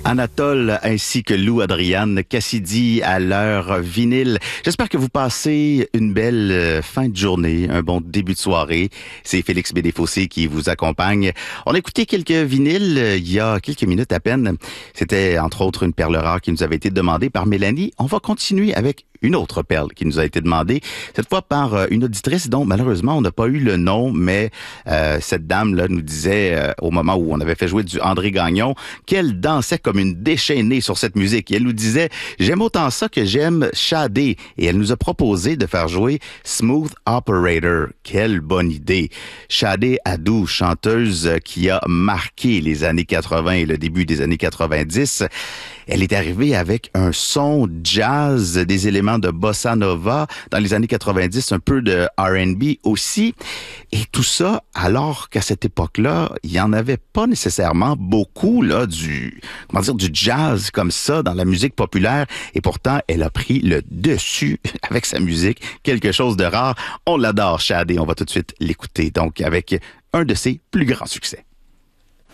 Anatole ainsi que Lou Adriane, Cassidy à l'heure vinyle. J'espère que vous passez une belle fin de journée, un bon début de soirée. C'est Félix Bédéfossé qui vous accompagne. On a écouté quelques vinyles il y a quelques minutes à peine. C'était entre autres une perle rare qui nous avait été demandée par Mélanie. On va continuer avec une autre perle qui nous a été demandée, cette fois par une auditrice dont malheureusement on n'a pas eu le nom, mais cette dame-là nous disait au moment où on avait fait jouer du André Gagnon qu'elle dansait comme une déchaînée sur cette musique. Et elle nous disait « J'aime autant ça que j'aime Shadé ». Et elle nous a proposé de faire jouer Smooth Operator. Quelle bonne idée! Shadé Adou, chanteuse qui a marqué les années 80 et le début des années 90. Elle est arrivée avec un son jazz, des éléments de bossa nova, dans les années 90, un peu de R&B aussi. Et tout ça, alors qu'à cette époque-là, il n'y en avait pas nécessairement beaucoup là du jazz comme ça dans la musique populaire. Et pourtant, elle a pris le dessus avec sa musique, quelque chose de rare. On l'adore, Shadé. On va tout de suite l'écouter, donc avec un de ses plus grands succès.